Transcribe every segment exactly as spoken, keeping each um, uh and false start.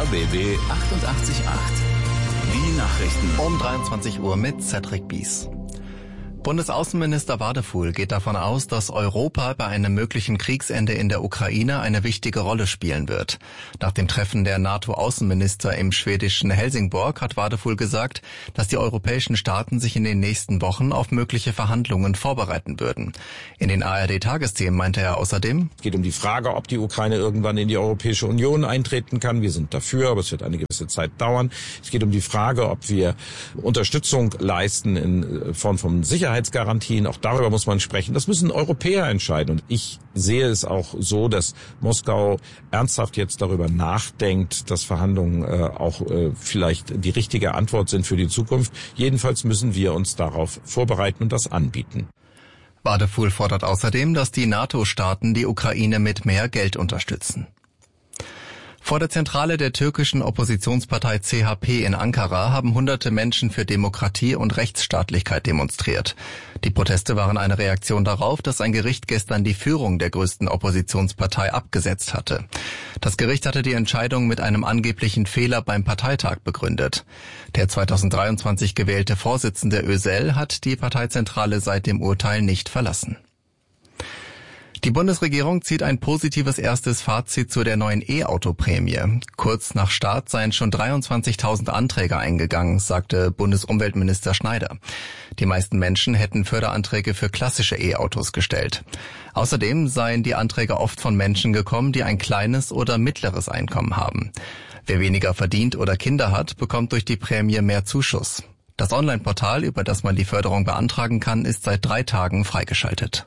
R B B achtundachtzig Komma acht. Die Nachrichten. Um dreiundzwanzig Uhr mit Cedric Bies. Bundesaußenminister Wadefuhl geht davon aus, dass Europa bei einem möglichen Kriegsende in der Ukraine eine wichtige Rolle spielen wird. Nach dem Treffen der NATO-Außenminister im schwedischen Helsingborg hat Wadefuhl gesagt, dass die europäischen Staaten sich in den nächsten Wochen auf mögliche Verhandlungen vorbereiten würden. In den A R D-Tagesthemen meinte er außerdem: Es geht um die Frage, ob die Ukraine irgendwann in die Europäische Union eintreten kann. Wir sind dafür, aber es wird eine gewisse Zeit dauern. Es geht um die Frage, ob wir Unterstützung leisten in Form von Sicherheit. Sicherheitsgarantien, auch darüber muss man sprechen. Das müssen Europäer entscheiden. Und ich sehe es auch so, dass Moskau ernsthaft jetzt darüber nachdenkt, dass Verhandlungen äh, auch äh, vielleicht die richtige Antwort sind für die Zukunft. Jedenfalls müssen wir uns darauf vorbereiten und das anbieten. Wadefuhl fordert außerdem, dass die NATO-Staaten die Ukraine mit mehr Geld unterstützen. Vor der Zentrale der türkischen Oppositionspartei C H P in Ankara haben hunderte Menschen für Demokratie und Rechtsstaatlichkeit demonstriert. Die Proteste waren eine Reaktion darauf, dass ein Gericht gestern die Führung der größten Oppositionspartei abgesetzt hatte. Das Gericht hatte die Entscheidung mit einem angeblichen Fehler beim Parteitag begründet. Der zweitausenddreiundzwanzig gewählte Vorsitzende Özel hat die Parteizentrale seit dem Urteil nicht verlassen. Die Bundesregierung zieht ein positives erstes Fazit zu der neuen E-Auto-Prämie. Kurz nach Start seien schon dreiundzwanzigtausend Anträge eingegangen, sagte Bundesumweltminister Schneider. Die meisten Menschen hätten Förderanträge für klassische E-Autos gestellt. Außerdem seien die Anträge oft von Menschen gekommen, die ein kleines oder mittleres Einkommen haben. Wer weniger verdient oder Kinder hat, bekommt durch die Prämie mehr Zuschuss. Das Online-Portal, über das man die Förderung beantragen kann, ist seit drei Tagen freigeschaltet.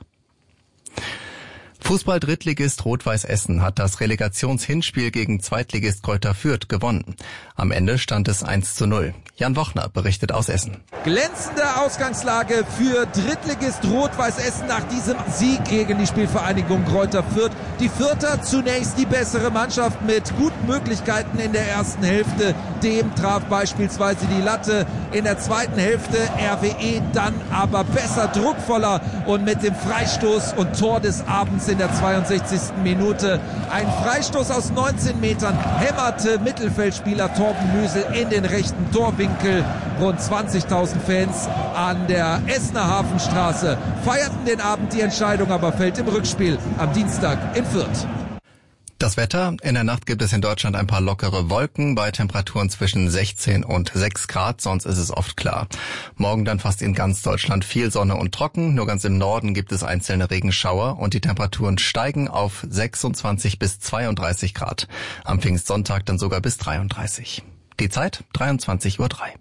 Fußball-Drittligist Rot-Weiß Essen hat das Relegationshinspiel gegen Zweitligist Greuther Fürth gewonnen. Am Ende stand es eins zu null. Jan Wochner berichtet aus Essen. Glänzende Ausgangslage für Drittligist Rot-Weiß Essen nach diesem Sieg gegen die Spielvereinigung Greuther Fürth. Die Fürther zunächst die bessere Mannschaft mit guten Möglichkeiten in der ersten Hälfte. Dem traf beispielsweise die Latte. In der zweiten Hälfte R W E dann aber besser, druckvoller und mit dem Freistoß und Tor des Abends in der zweiundsechzigsten Minute. Ein Freistoß aus neunzehn Metern hämmerte Mittelfeldspieler Torben Müsel in den rechten Torwinkel. Rund zwanzigtausend Fans an der Essener Hafenstraße feierten den Abend. Die Entscheidung aber fällt im Rückspiel am Dienstag in Fürth. Das Wetter: In der Nacht gibt es in Deutschland ein paar lockere Wolken bei Temperaturen zwischen sechzehn und sechs Grad, sonst ist es oft klar. Morgen dann fast in ganz Deutschland viel Sonne und trocken, nur ganz im Norden gibt es einzelne Regenschauer und die Temperaturen steigen auf sechsundzwanzig bis zweiunddreißig Grad. Am Pfingstsonntag dann sogar bis dreiunddreißig. Die Zeit dreiundzwanzig Uhr drei.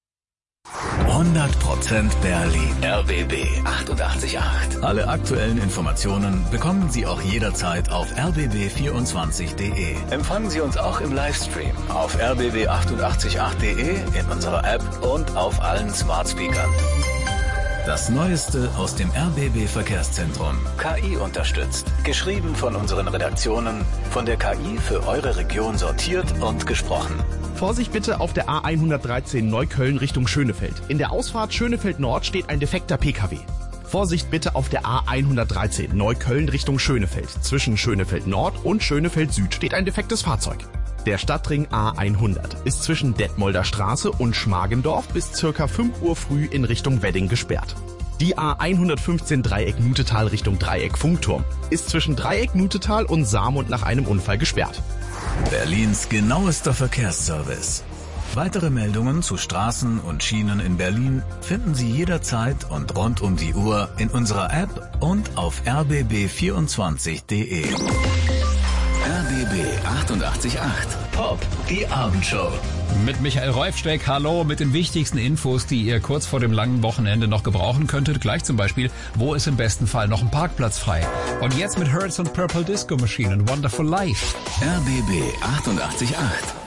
hundert Prozent Berlin. R B B achtundachtzig Komma acht. Alle aktuellen Informationen bekommen Sie auch jederzeit auf r b b vierundzwanzig punkt de. Empfangen Sie uns auch im Livestream auf r b b achtundachtzig punkt acht punkt de, in unserer App und auf allen Smart Speakern. Das Neueste aus dem R B B Verkehrszentrum. K I unterstützt. Geschrieben von unseren Redaktionen, von der K I für eure Region sortiert und gesprochen. Vorsicht bitte auf der A hundertdreizehn Neukölln Richtung Schönefeld. In der Ausfahrt Schönefeld Nord steht ein defekter P K W. Vorsicht bitte auf der A hundertdreizehn Neukölln Richtung Schönefeld. Zwischen Schönefeld Nord und Schönefeld Süd steht ein defektes Fahrzeug. Der Stadtring A hundert ist zwischen Detmolder Straße und Schmargendorf bis circa fünf Uhr früh in Richtung Wedding gesperrt. Die A hundertfünfzehn Dreieck Nutetal Richtung Dreieck Funkturm ist zwischen Dreieck Nutetal und Saarmund nach einem Unfall gesperrt. Berlins genauester Verkehrsservice. Weitere Meldungen zu Straßen und Schienen in Berlin finden Sie jederzeit und rund um die Uhr in unserer App und auf r b b vierundzwanzig punkt de. R B B achtundachtzig Komma acht. Pop, die Abendshow. Mit Michael Reufsteck, hallo, mit den wichtigsten Infos, die ihr kurz vor dem langen Wochenende noch gebrauchen könntet. Gleich zum Beispiel, wo ist im besten Fall noch ein Parkplatz frei? Und jetzt mit Hertz und Purple Disco Machine und Wonderful Life. R B B achtundachtzig Komma acht.